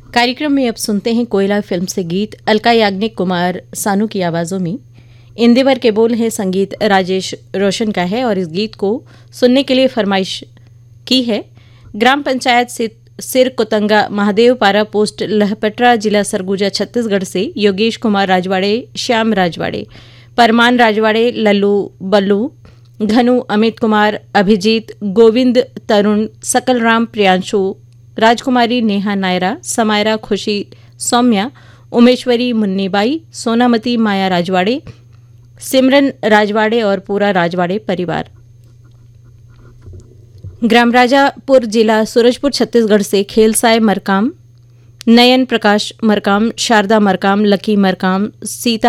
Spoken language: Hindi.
कार्यक्रम में अब सुनते हैं कोयला फिल्म से गीत अलका याग्निक कुमार सानू की आवाज़ों में। इंदिवर के बोल है, संगीत राजेश रोशन का है और इस गीत को सुनने के लिए फरमाइश की है ग्राम पंचायत सिर कुतंगा महादेव पारा पोस्ट लहपटरा जिला सरगुजा छत्तीसगढ़ से योगेश कुमार राजवाड़े, श्याम राजवाड़े, परमान राजवाड़े, लल्लू बल्लू, घनु, अमित कुमार, अभिजीत, गोविंद, तरुण, सकलराम, प्रियांशु, राजकुमारी, नेहा, नायरा, समायरा, खुशी, सौम्या, उमेश्वरी, मुन्नीबाई, सोनामती, माया राजवाड़े, सिमरन राजवाड़े और पूरा राजवाड़े परिवार। ग्राम राजापुर जिला सूरजपुर छत्तीसगढ़ से खेलसाय मरकाम, नयन प्रकाश मरकाम, शारदा मरकाम, लकी मरकाम, सीता